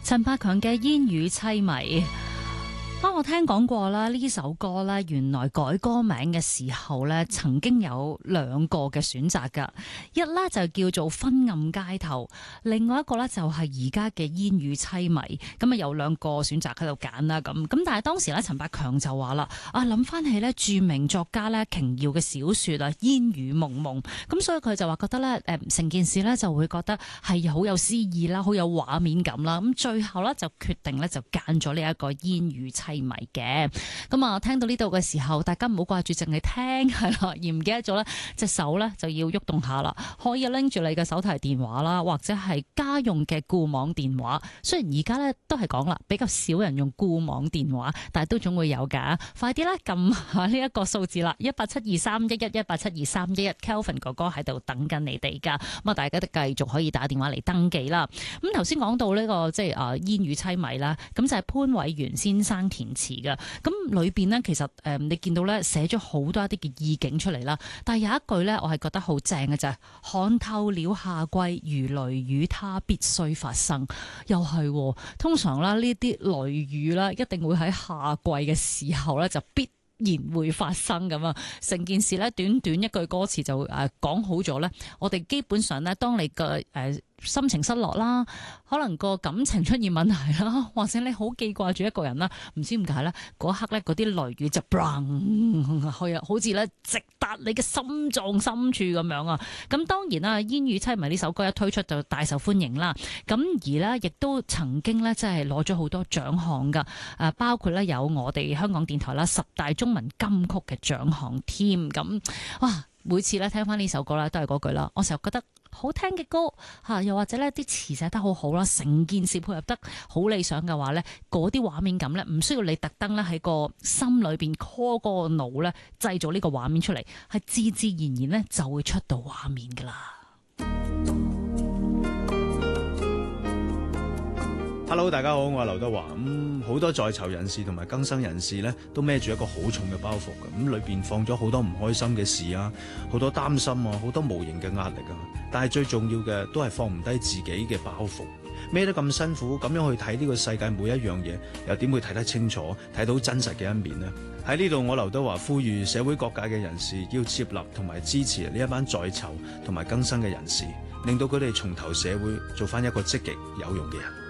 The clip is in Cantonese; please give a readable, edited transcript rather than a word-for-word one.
陳百強嘅《煙雨淒迷》。我聽講過啦，呢首歌咧，原來改歌名嘅時候咧，曾經有兩個嘅選擇噶，一咧就叫做昏暗街頭，另外一個咧就係而家嘅煙雨淒迷，咁啊有兩個選擇喺度揀啦，咁但係當時咧陳百強就話啦，諗翻起咧著名作家咧瓊瑤嘅小說啊《煙雨濛濛》，咁所以佢就話覺得咧成件事咧就會覺得係好有詩意啦，好有畫面感啦，咁最後咧就決定咧就揀咗呢一個煙雨淒迷嘅。咁啊聽到呢度嘅時候，大家唔好掛住淨係聽係啦，而唔記得咗咧隻手咧就要喐動下啦，可以拎住你嘅手提電話啦，或者係家用嘅固網電話。雖然而家咧都係講啦，比較少人用固網電話，但係都總會有噶。快啲啦，撳下呢一個數字啦，1872311，1872311 Kelvin 哥哥喺度等緊你哋噶。咁啊，大家都繼續可以打電話嚟登記啦。咁頭先講到呢個即係煙雨淒迷啦，咁就係潘偉源先生填詞嘅。咁裏邊呢，其實你見到咧寫咗好多一啲嘅意境出嚟啦。但係有一句咧，我係覺得好正嘅就係看透了夏季如雷雨，它必須發生。又係通常啦，呢啲雷雨啦，一定會喺夏季嘅時候咧就必然會發生咁啊！成件事咧，短短一句歌詞就講好咗咧。我哋基本上咧，當你嘅心情失落啦，可能個感情出現問題啦，或者你好記掛住一個人啦，唔知點解咧，嗰刻咧嗰啲雷雨就 bang 去啊，好似咧直達你嘅心臟深處咁樣啊！咁當然啦，《煙雨淒迷》呢首歌一推出就大受歡迎啦。咁而呢，亦都曾經咧，即係攞咗好多獎項噶，包括咧有我哋香港電台啦10大中文金曲嘅獎項添。咁哇，每次咧聽翻呢首歌咧，都係嗰句啦，我成日覺得好聽嘅歌又或者咧啲詞寫得好好啦，成件事配合得好理想嘅話咧，嗰啲畫面感咧唔需要你特登咧喺個心裏邊 call 嗰個腦咧製造呢個畫面出嚟，係自自然然咧就會出到畫面噶啦。 Hello， 大家好，我係劉德華。好多在囚人士同埋更生人士咧，都孭住一個好重嘅包袱嘅。裏邊放咗好多唔開心嘅事啊，好多擔心啊，好多無形嘅壓力啊。但係最重要嘅都係放唔低自己嘅包袱，孭得咁辛苦，咁樣去睇呢個世界每一樣嘢，又點會睇得清楚、睇到真實嘅一面呢？喺呢度，我劉德華呼籲社會各界嘅人士要接納同埋支持呢一班在囚同埋更生嘅人士，令到佢哋重投社會，做翻一個積極有用嘅人。